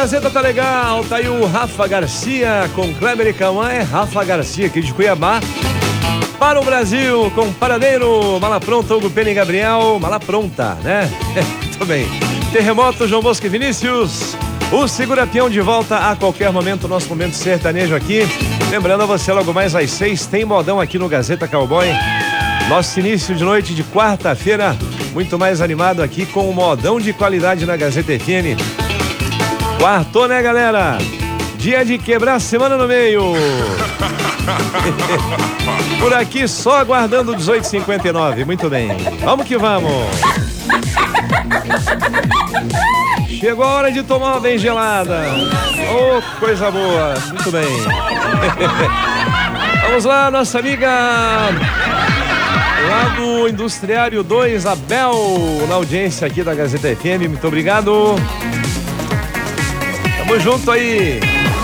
Gazeta tá legal, tá aí o Rafa Garcia com Kleber e Cauã, é Rafa Garcia aqui de Cuiabá. Para o Brasil, com Paradeiro, Mala Pronta, Hugo Pena e Gabriel, Mala Pronta, né? Muito bem. Terremoto, João Bosco e Vinícius. O Segura Peão de volta a qualquer momento, nosso momento sertanejo aqui. Lembrando a você, logo mais às 6, tem modão aqui no Gazeta Cowboy. Nosso início de noite de quarta-feira, muito mais animado aqui com o modão de qualidade na Gazeta FM. Quartou, né, galera? Dia de quebrar a semana no meio. Por aqui, só aguardando 18h59. Muito bem. Vamos que vamos. Chegou a hora de tomar uma bem gelada. Oh, coisa boa. Muito bem. Vamos lá, nossa amiga lá do Industriário 2, Abel, na audiência aqui da Gazeta FM. Muito obrigado. Tamo junto aí.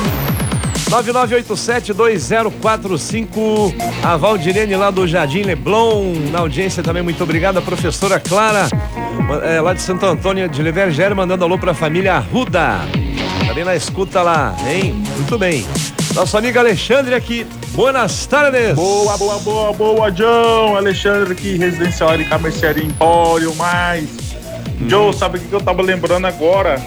9987-2045. A Valdirene lá do Jardim Leblon, na audiência também, muito obrigado. A professora Clara, lá de Santo Antônio de Livergério, mandando alô pra família Arruda. Também na escuta lá, hein? Muito bem. Nosso amigo Alexandre aqui. Buenas tardes. Boa, João. Alexandre aqui, residencial e Camerciaria Empório, mais. Joe, sabe o que eu tava lembrando agora?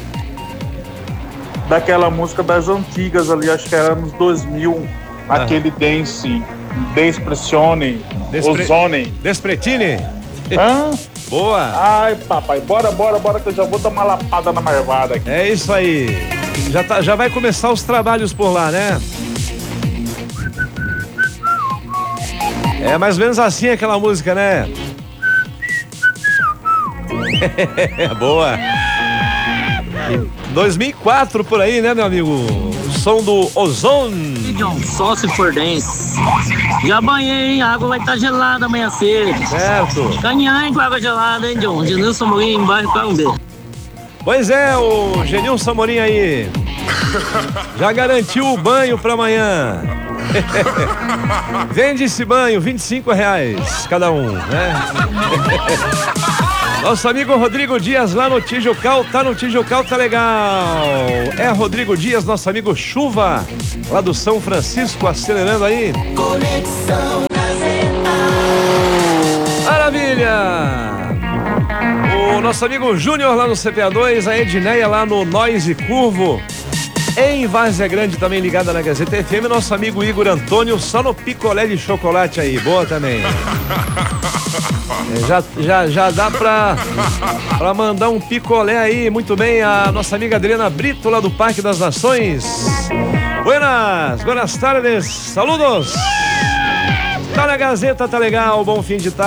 Daquela música das antigas ali, acho que era nos 2000, aquele Dance Pressione, Ozone. Despretine? Hã? Boa. Ai, papai, bora que eu já vou dar uma lapada na marvada aqui. É isso aí. Já vai começar os trabalhos por lá, né? É mais ou menos assim aquela música, né? Boa. 2004 por aí, né, meu amigo? O som do Ozone. Só se for dance. Já banhei, hein? A água vai estar gelada amanhã cedo. Certo. Caminhar com água gelada, hein, John? Genilson Morim, bairro Carumbê. Pois é, o Genilson Morim aí. Já garantiu o banho pra amanhã. Vende esse banho, R$25 cada um, né? Nosso amigo Rodrigo Dias lá no Tijucal, tá legal. É Rodrigo Dias, nosso amigo Chuva, lá do São Francisco, acelerando aí. Conexão Gazeta. Maravilha! O nosso amigo Júnior lá no CPA2, a Edneia lá no Noise Curvo. Em Várzea Grande também ligada na Gazeta FM, nosso amigo Igor Antônio, só no picolé de chocolate aí, boa também. Já dá pra mandar um picolé aí, muito bem, a nossa amiga Adriana Brito lá do Parque das Nações. Buenas tardes, saludos. Tá na Gazeta, tá legal, bom fim de tarde.